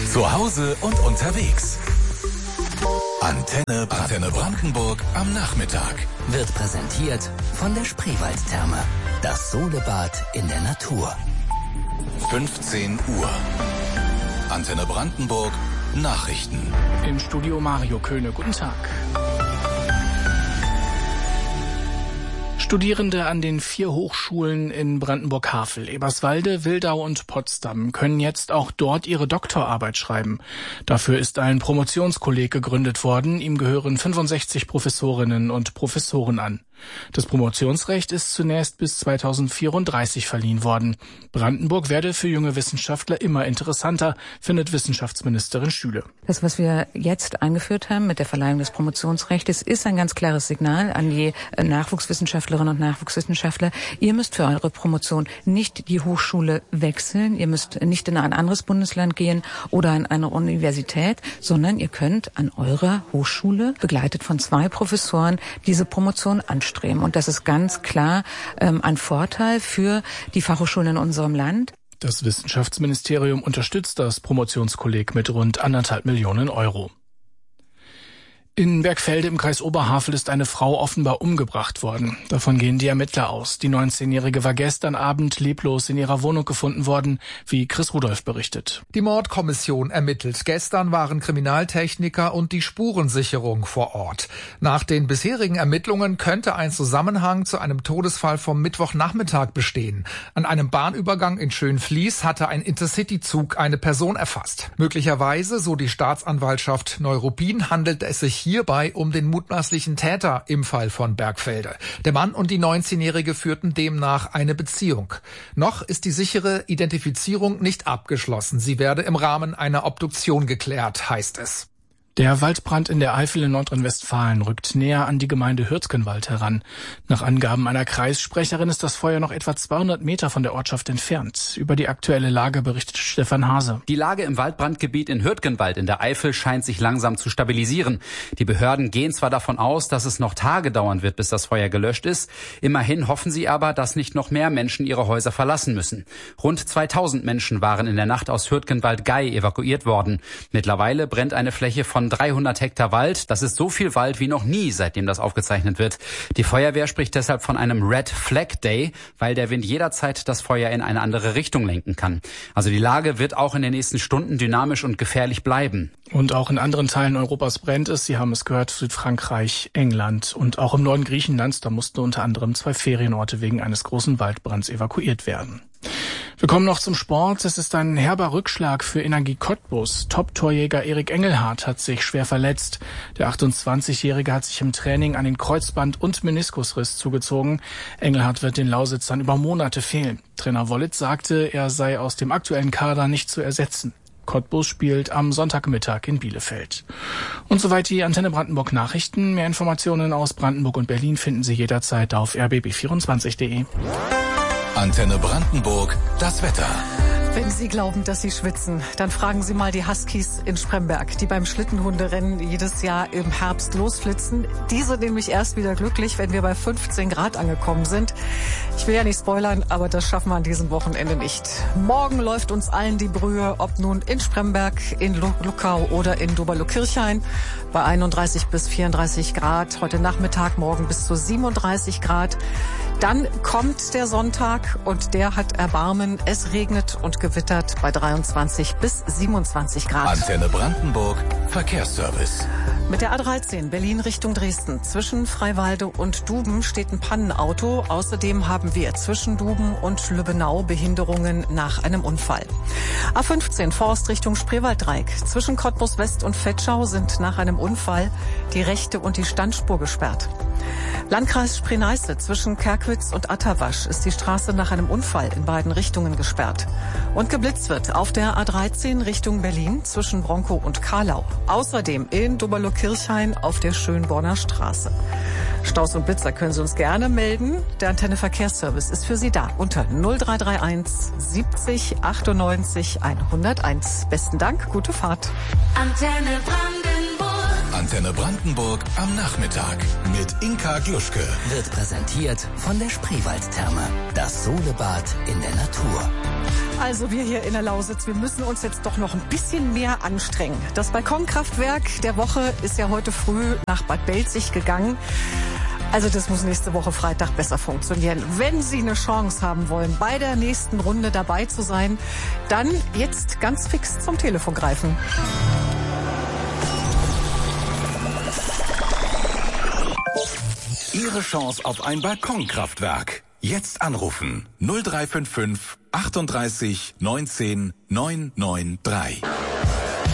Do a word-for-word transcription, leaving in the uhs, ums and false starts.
Zu Hause und unterwegs. Antenne, Antenne Brandenburg am Nachmittag. Wird präsentiert von der Spreewaldtherme. Das Solebad in der Natur. fünfzehn Uhr. Antenne Brandenburg Nachrichten. Im Studio Mario Köhne. Guten Tag. Studierende an den vier Hochschulen in Brandenburg-Havel, Eberswalde, Wildau und Potsdam können jetzt auch dort ihre Doktorarbeit schreiben. Dafür ist ein Promotionskolleg gegründet worden. Ihm gehören fünfundsechzig Professorinnen und Professoren an. Das Promotionsrecht ist zunächst bis zweitausendvierunddreißig verliehen worden. Brandenburg werde für junge Wissenschaftler immer interessanter, findet Wissenschaftsministerin Schüle. Das, was wir jetzt eingeführt haben mit der Verleihung des Promotionsrechts, ist ein ganz klares Signal an die Nachwuchswissenschaftlerinnen und Nachwuchswissenschaftler. Ihr müsst für eure Promotion nicht die Hochschule wechseln, ihr müsst nicht in ein anderes Bundesland gehen oder an eine Universität, sondern ihr könnt an eurer Hochschule, begleitet von zwei Professoren, diese Promotion anstreben. Und das ist ganz klar ähm, ein Vorteil für die Fachhochschulen in unserem Land. Das Wissenschaftsministerium unterstützt das Promotionskolleg mit rund anderthalb Millionen Euro. In Bergfelde im Kreis Oberhavel ist eine Frau offenbar umgebracht worden. Davon gehen die Ermittler aus. Die neunzehnjährige war gestern Abend leblos in ihrer Wohnung gefunden worden, wie Chris Rudolph berichtet. Die Mordkommission ermittelt. Gestern waren Kriminaltechniker und die Spurensicherung vor Ort. Nach den bisherigen Ermittlungen könnte ein Zusammenhang zu einem Todesfall vom Mittwochnachmittag bestehen. An einem Bahnübergang in Schönfließ hatte ein Intercity-Zug eine Person erfasst. Möglicherweise, so die Staatsanwaltschaft Neuruppin, handelt es sich hierbei um den mutmaßlichen Täter im Fall von Bergfelde. Der Mann und die neunzehnjährige führten demnach eine Beziehung. Noch ist die sichere Identifizierung nicht abgeschlossen. Sie werde im Rahmen einer Obduktion geklärt, heißt es. Der Waldbrand in der Eifel in Nordrhein-Westfalen rückt näher an die Gemeinde Hürtgenwald heran. Nach Angaben einer Kreissprecherin ist das Feuer noch etwa zweihundert Meter von der Ortschaft entfernt. Über die aktuelle Lage berichtet Stefan Hase. Die Lage im Waldbrandgebiet in Hürtgenwald in der Eifel scheint sich langsam zu stabilisieren. Die Behörden gehen zwar davon aus, dass es noch Tage dauern wird, bis das Feuer gelöscht ist. Immerhin hoffen sie aber, dass nicht noch mehr Menschen ihre Häuser verlassen müssen. Rund zweitausend Menschen waren in der Nacht aus Hürtgenwald-Gei evakuiert worden. Mittlerweile brennt eine Fläche von dreihundert Hektar Wald. Das ist so viel Wald wie noch nie, seitdem das aufgezeichnet wird. Die Feuerwehr spricht deshalb von einem Red Flag Day, weil der Wind jederzeit das Feuer in eine andere Richtung lenken kann. Also die Lage wird auch in den nächsten Stunden dynamisch und gefährlich bleiben. Und auch in anderen Teilen Europas brennt es. Sie haben es gehört, Südfrankreich, England und auch im Norden Griechenlands. Da mussten unter anderem zwei Ferienorte wegen eines großen Waldbrands evakuiert werden. Wir kommen noch zum Sport. Es ist ein herber Rückschlag für Energie Cottbus. Top-Torjäger Erik Engelhardt hat sich schwer verletzt. Der achtundzwanzigjährige hat sich im Training einen Kreuzband- und Meniskusriss zugezogen. Engelhardt wird den Lausitzern über Monate fehlen. Trainer Wollitz sagte, er sei aus dem aktuellen Kader nicht zu ersetzen. Cottbus spielt am Sonntagmittag in Bielefeld. Und soweit die Antenne Brandenburg Nachrichten. Mehr Informationen aus Brandenburg und Berlin finden Sie jederzeit auf r b b vierundzwanzig punkt de. Antenne Brandenburg, das Wetter. Wenn Sie glauben, dass Sie schwitzen, dann fragen Sie mal die Huskies in Spremberg, die beim Schlittenhunderennen jedes Jahr im Herbst losflitzen. Die sind nämlich erst wieder glücklich, wenn wir bei fünfzehn Grad angekommen sind. Ich will ja nicht spoilern, aber das schaffen wir an diesem Wochenende nicht. Morgen läuft uns allen die Brühe, ob nun in Spremberg, in Luckau oder in Doberlo-Kirchhain, bei einunddreißig bis vierunddreißig Grad. Heute Nachmittag, morgen bis zu siebenunddreißig Grad. Dann kommt der Sonntag und der hat Erbarmen. Es regnet und gewittert bei dreiundzwanzig bis siebenundzwanzig Grad. Antenne Brandenburg, Verkehrsservice. Mit der A dreizehn Berlin Richtung Dresden. Zwischen Freiwalde und Duben steht ein Pannenauto. Außerdem haben wir zwischen Duben und Lübbenau Behinderungen nach einem Unfall. A fünfzehn Forst Richtung Spreewalddreieck. Zwischen Cottbus West und Vetschau sind nach einem Unfall die rechte und die Standspur gesperrt. Landkreis Spree-Neiße zwischen Kerkwitz und Atterwasch ist die Straße nach einem Unfall in beiden Richtungen gesperrt. Und geblitzt wird auf der A dreizehn Richtung Berlin zwischen Bronkow und Karlau. Außerdem in Doberlo-Kirchhain auf der Schönborner Straße. Staus und Blitzer können Sie uns gerne melden. Der Antenne Verkehrsservice ist für Sie da unter null drei drei eins siebzig achtundneunzig hunderteins. Besten Dank, gute Fahrt. Antenne Brandenburg. Antenne Brandenburg am Nachmittag mit Inka Gluschke. Wird präsentiert von der Spreewaldtherme. Das Solebad in der Natur. Also wir hier in der Lausitz, wir müssen uns jetzt doch noch ein bisschen mehr anstrengen. Das Balkonkraftwerk der Woche ist ja heute früh nach Bad Belzig gegangen. Also das muss nächste Woche Freitag besser funktionieren. Wenn Sie eine Chance haben wollen, bei der nächsten Runde dabei zu sein, dann jetzt ganz fix zum Telefon greifen. Ihre Chance auf ein Balkonkraftwerk. Jetzt anrufen null drei fünf fünf achtunddreißig neunzehn neunhundertdreiundneunzig.